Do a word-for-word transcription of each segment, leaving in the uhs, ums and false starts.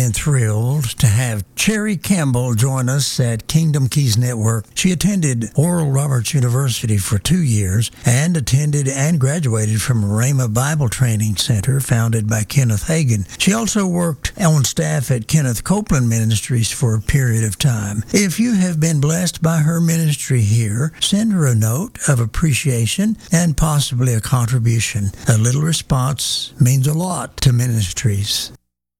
and thrilled to have Cherry Campbell join us at Kingdom Keys Network. She attended Oral Roberts University for two years and attended and graduated from Rhema Bible Training Center, founded by Kenneth Hagin. She also worked on staff at Kenneth Copeland Ministries for a period of time. If you have been blessed by her ministry here, send her a note of appreciation and possibly a contribution. A little response means a lot to ministries.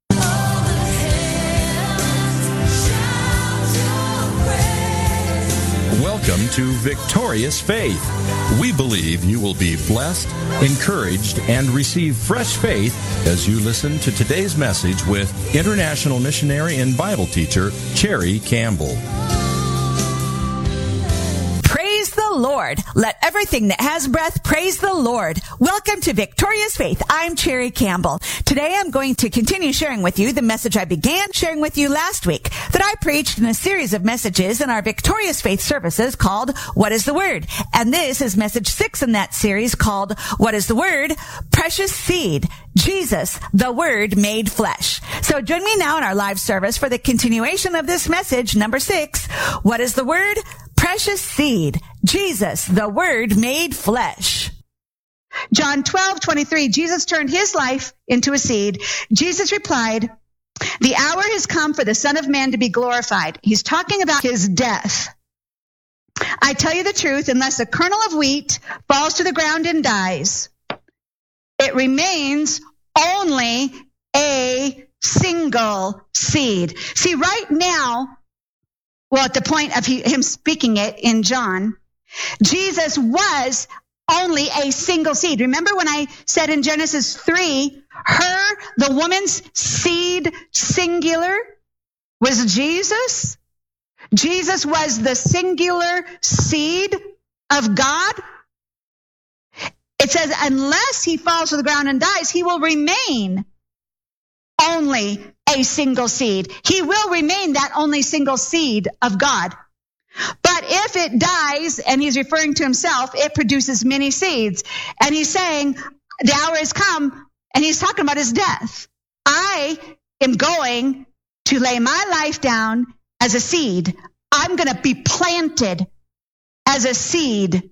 Welcome to Victorious Faith. We believe you will be blessed, encouraged, and receive fresh faith as you listen to today's message with international missionary and Bible teacher Cherry Campbell. Praise the Lord. Let everything that has breath praise the Lord. Welcome to Victorious Faith. I'm Cherry Campbell. Today I'm going to continue sharing with you the message I began sharing with you last week that I preached in a series of messages in our Victorious Faith services called What is the Word? And this is message six in that series called What is the Word? Precious Seed. Jesus, the Word made flesh. So join me now in our live service for the continuation of this message, number six. What is the Word? Precious seed, Jesus, the Word made flesh. John twelve twenty-three, Jesus turned his life into a seed. Jesus replied, "The hour has come for the Son of Man to be glorified." He's talking about his death. "I tell you the truth, unless a kernel of wheat falls to the ground and dies, it remains only a single seed." See, right now, well, at the point of he, him speaking it in John, Jesus was only a single seed. Remember when I said in Genesis three, her, the woman's seed singular was Jesus? Jesus was the singular seed of God. It says, unless he falls to the ground and dies, he will remain only a single seed. He will remain that only single seed of God. But if it dies, and he's referring to himself, it produces many seeds. And he's saying, the hour has come, and he's talking about his death. I am going to lay my life down as a seed. I'm going to be planted as a seed.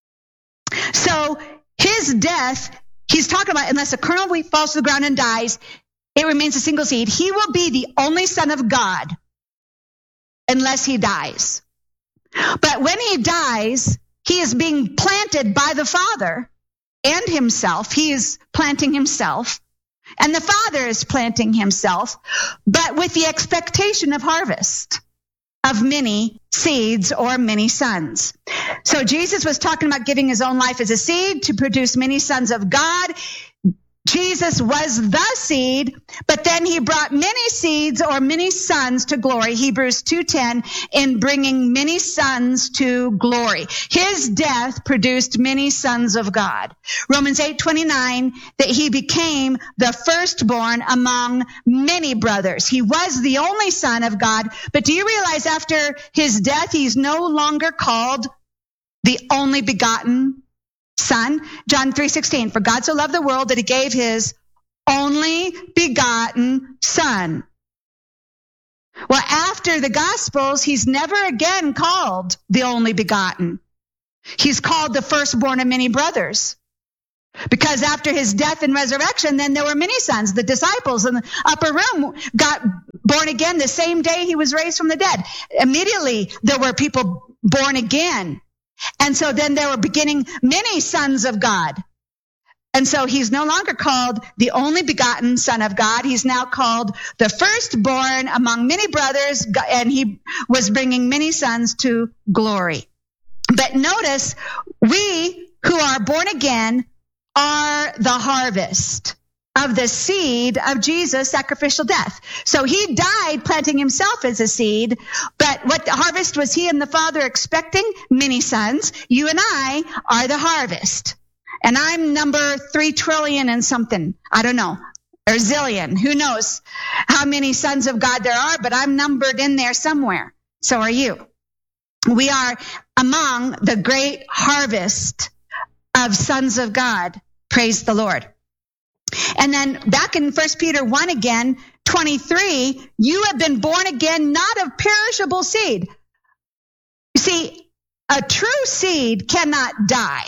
So his death, he's talking about, unless a kernel of wheat falls to the ground and dies, it remains a single seed. He will be the only Son of God unless he dies. But when he dies, he is being planted by the Father and himself. He is planting himself, and the Father is planting himself, but with the expectation of harvest of many seeds or many sons. So Jesus was talking about giving his own life as a seed to produce many sons of God. Jesus was the seed, but then he brought many seeds or many sons to glory. Hebrews two ten, in bringing many sons to glory. His death produced many sons of God. Romans eight twenty-nine, that he became the firstborn among many brothers. He was the only Son of God, but do you realize after his death, he's no longer called the only begotten Son? John three sixteen, for God so loved the world that he gave his only begotten Son. Well, after the Gospels, he's never again called the only begotten. He's called the firstborn of many brothers. Because after his death and resurrection, then there were many sons. The disciples in the upper room got born again the same day he was raised from the dead. Immediately, there were people born again. And so then there were beginning many sons of God. And so he's no longer called the only begotten Son of God. He's now called the firstborn among many brothers, and he was bringing many sons to glory. But notice, we who are born again are the harvest of the seed of Jesus' sacrificial death. So he died planting himself as a seed, but what the harvest was he and the Father expecting? Many sons. You and I are the harvest. And I'm number three trillion and something. I don't know. Or zillion. Who knows how many sons of God there are, but I'm numbered in there somewhere. So are you. We are among the great harvest of sons of God. Praise the Lord. And then back in First Peter one again, twenty-three, you have been born again, not of perishable seed. You see, a true seed cannot die.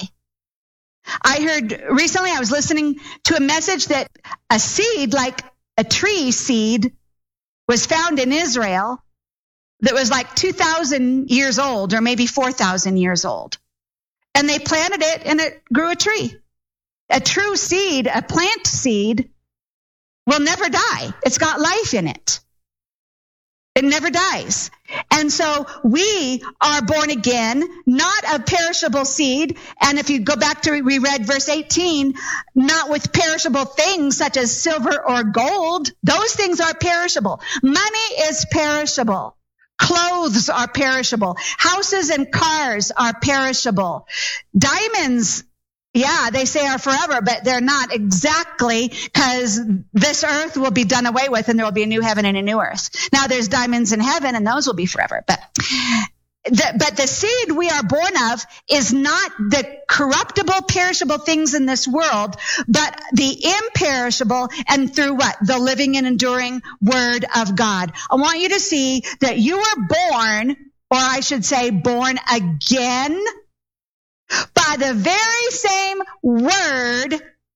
I heard recently, I was listening to a message that a seed, like a tree seed, was found in Israel that was like two thousand years old, or maybe four thousand years old. And they planted it and it grew a tree. A true seed, a plant seed, will never die. It's got life in it. It never dies. And so we are born again, not of perishable seed. And if you go back to, we read verse eighteen, not with perishable things such as silver or gold. Those things are perishable. Money is perishable. Clothes are perishable. Houses and cars are perishable. Diamonds, yeah, they say are forever, but they're not exactly, because this earth will be done away with and there will be a new heaven and a new earth. Now there's diamonds in heaven and those will be forever. But the, but the seed we are born of is not the corruptible, perishable things in this world, but the imperishable, and through what? The living and enduring word of God. I want you to see that you were born, or I should say born again, by the very same word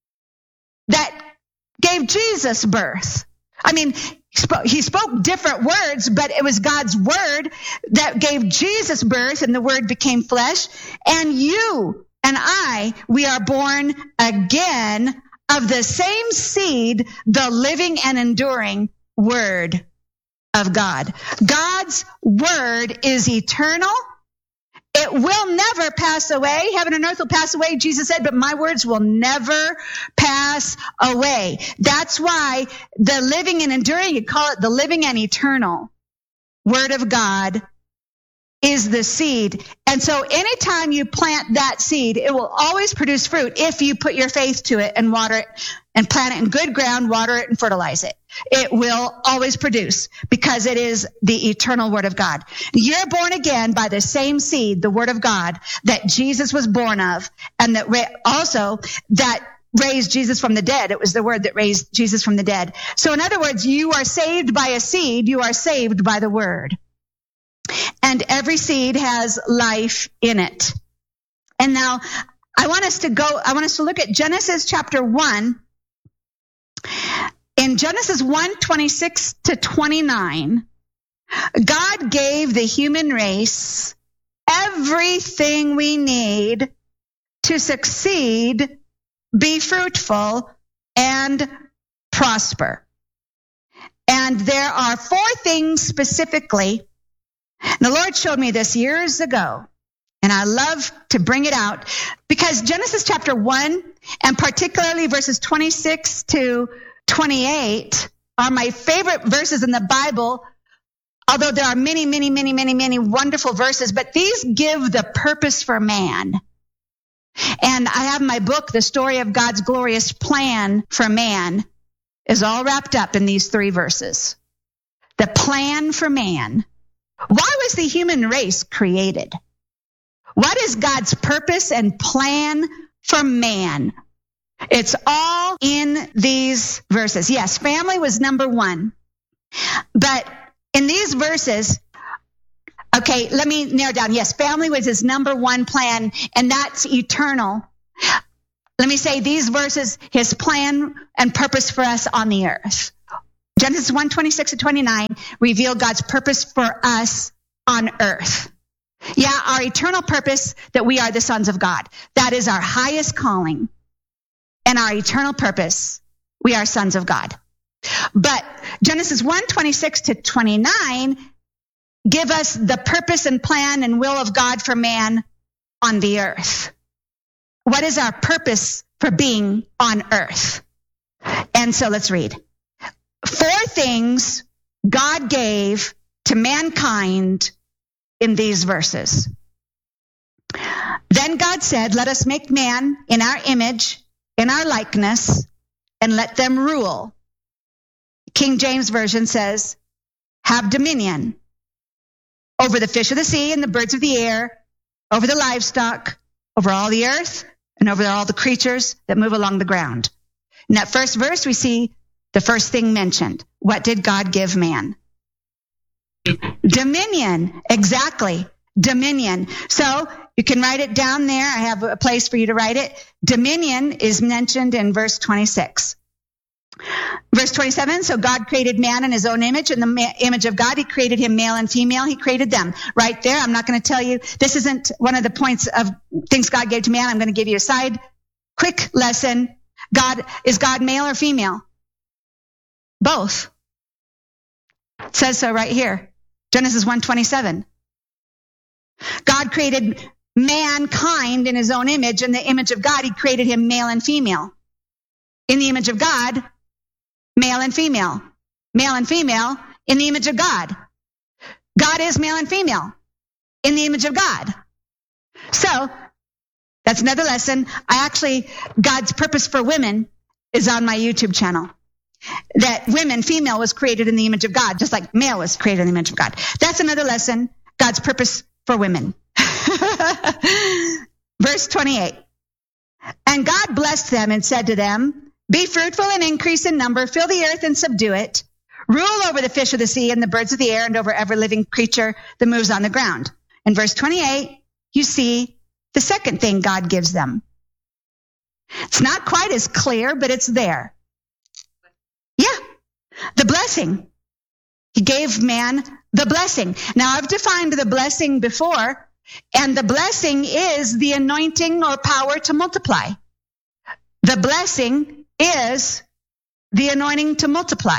that gave Jesus birth. I mean, he spoke, he spoke different words, but it was God's word that gave Jesus birth, and the word became flesh. And you and I, we are born again of the same seed, the living and enduring word of God. God's word is eternal. It will never pass away. Heaven and earth will pass away, Jesus said, but my words will never pass away. That's why the living and enduring, you call it the living and eternal word of God, is the seed. And so anytime you plant that seed, it will always produce fruit if you put your faith to it and water it and plant it in good ground, water it and fertilize it. It will always produce, because it is the eternal word of God. You're born again by the same seed, the word of God, that Jesus was born of, and that ra- also that raised Jesus from the dead. It was the word that raised Jesus from the dead. So in other words, you are saved by a seed. You are saved by the word. And every seed has life in it. And now I want us to go, I want us to look at Genesis chapter one. In Genesis one, twenty-six to twenty-nine, God gave the human race everything we need to succeed, be fruitful, and prosper. And there are four things specifically. The Lord showed me this years ago, and I love to bring it out, because Genesis chapter one, and particularly verses twenty-six to twenty-eight, are my favorite verses in the Bible, although there are many, many, many, many, many wonderful verses, but these give the purpose for man. And I have my book, The Story of God's Glorious Plan for Man, is all wrapped up in these three verses. The plan for man. Why was the human race created? What is God's purpose and plan for man? It's all in these verses. Yes, family was number one. But in these verses, okay, let me narrow down. Yes, family was his number one plan, and that's eternal. Let me say these verses, his plan and purpose for us on the earth. Genesis one, twenty-six to twenty-nine reveal God's purpose for us on earth. Yeah, our eternal purpose, that we are the sons of God. That is our highest calling. And our eternal purpose, we are sons of God. But Genesis one, twenty-six to twenty-nine give us the purpose and plan and will of God for man on the earth. What is our purpose for being on earth? And so let's read. Four things God gave to mankind in these verses. Then God said, let us make man in our image, in our likeness, and let them rule. King James Version says, have dominion over the fish of the sea and the birds of the air, over the livestock, over all the earth, and over all the creatures that move along the ground. In that first verse, we see the first thing mentioned. What did God give man? Dominion. Exactly. Dominion. So you can write it down there. I have a place for you to write it. Dominion is mentioned in verse twenty-six. Verse twenty-seven, so God created man in his own image. In the ma- image of God, he created him male and female. He created them. Right there, I'm not going to tell you. This isn't one of the points of things God gave to man. I'm going to give you a side quick lesson. God, is God male or female? Both. It says so right here. Genesis one twenty-seven. God created mankind in his own image. In the image of God, he created him male and female. In the image of God, male and female. Male and female in the image of God. God is male and female in the image of God. So, that's another lesson. I actually, God's purpose for women is on my YouTube channel. That women, female was created in the image of God, just like male was created in the image of God. That's another lesson. God's purpose for women. Verse twenty-eight. And God blessed them and said to them, be fruitful and increase in number, fill the earth and subdue it, rule over the fish of the sea and the birds of the air and over every living creature that moves on the ground. In verse twenty-eight, you see the second thing God gives them. It's not quite as clear, but it's there. Yeah, the blessing. He gave man the blessing. Now, I've defined the blessing before, and the blessing is the anointing or power to multiply. The blessing is the anointing to multiply.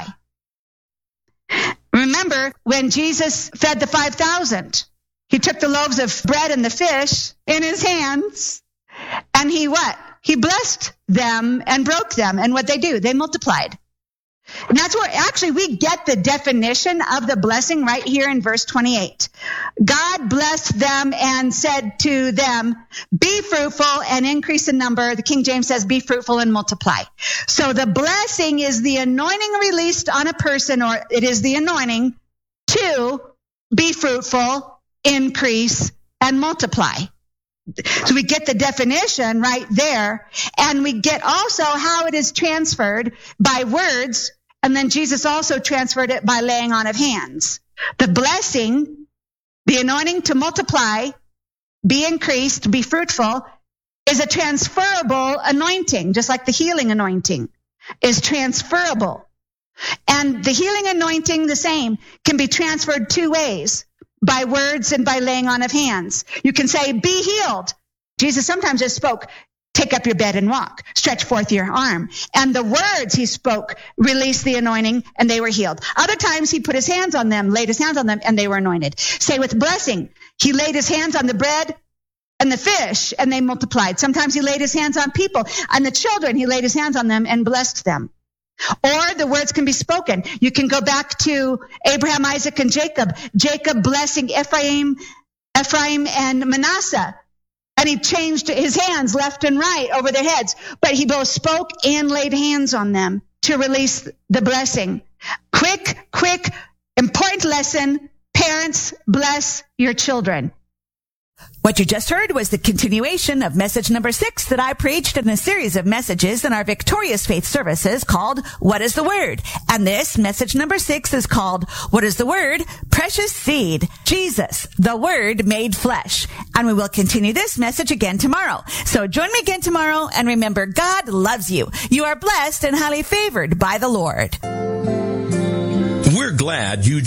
Remember when Jesus fed the five thousand, he took the loaves of bread and the fish in his hands, and he what? He blessed them and broke them. And what they do? They multiplied. And that's where actually we get the definition of the blessing right here in verse twenty-eight. God blessed them and said to them, be fruitful and increase in number. The King James says, be fruitful and multiply. So the blessing is the anointing released on a person, or it is the anointing to be fruitful, increase, and multiply. So we get the definition right there, and we get also how it is transferred by words, and then Jesus also transferred it by laying on of hands. The blessing, the anointing to multiply, be increased, be fruitful, is a transferable anointing, just like the healing anointing is transferable. And the healing anointing, the same, can be transferred two ways. By words and by laying on of hands. You can say, be healed. Jesus sometimes just spoke, take up your bed and walk, stretch forth your arm. And the words he spoke released the anointing and they were healed. Other times he put his hands on them, laid his hands on them, and they were anointed. Say with blessing, he laid his hands on the bread and the fish and they multiplied. Sometimes he laid his hands on people and the children, he laid his hands on them and blessed them. Or the words can be spoken. You can go back to Abraham, Isaac, and Jacob. Jacob blessing Ephraim, Ephraim and Manasseh. And he changed his hands left and right over their heads. But he both spoke and laid hands on them to release the blessing. Quick, quick, important lesson. Parents, bless your children. What you just heard was the continuation of message number six that I preached in a series of messages in our Victorious Faith services called What is the Word? And this message number six is called What is the Word? Precious Seed. Jesus, the Word made flesh. And we will continue this message again tomorrow. So join me again tomorrow, and remember, God loves you. You are blessed and highly favored by the Lord. We're glad you